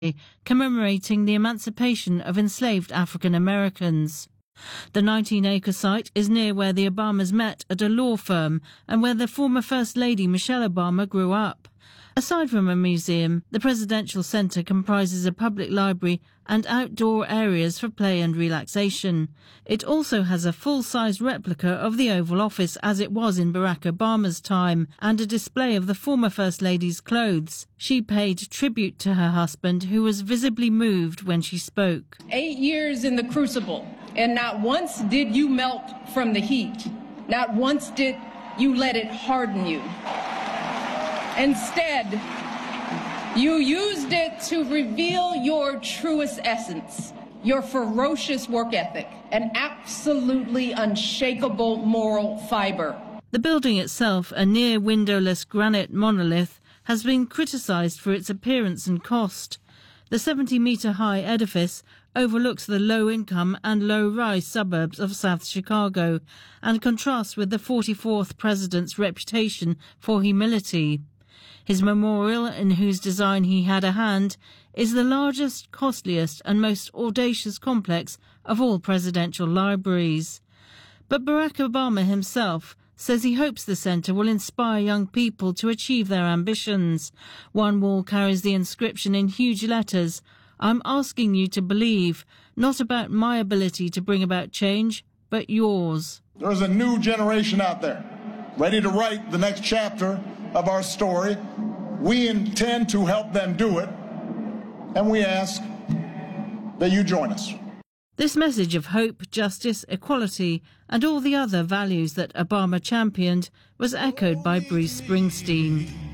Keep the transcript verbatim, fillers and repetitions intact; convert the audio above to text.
commemorating the emancipation of enslaved African Americans. The nineteen-acre site is near where the Obamas met at a law firm and where the former First Lady Michelle Obama grew up. Aside from a museum, the presidential center comprises a public library and outdoor areas for play and relaxation. It also has a full-size replica of the Oval Office as it was in Barack Obama's time and a display of the former First Lady's clothes. She paid tribute to her husband, who was visibly moved when she spoke. Eight years in the crucible, and not once did you melt from the heat. Not once did you let it harden you. Instead, you used it to reveal your truest essence, your ferocious work ethic, an absolutely unshakable moral fiber. The building itself, a near-windowless granite monolith, has been criticised for its appearance and cost. The seventy-metre-high edifice overlooks the low-income and low-rise suburbs of South Chicago and contrasts with the forty-fourth president's reputation for humility. His memorial, in whose design he had a hand, is the largest, costliest and most audacious complex of all presidential libraries. But Barack Obama himself says he hopes the centre will inspire young people to achieve their ambitions. One wall carries the inscription in huge letters, "I'm asking you to believe, not about my ability to bring about change, but yours." There's a new generation out there, ready to write the next chapter of our story. We intend to help them do it, and we ask that you join us. This message of hope, justice, equality, and all the other values that Obama championed was echoed by Bruce Springsteen.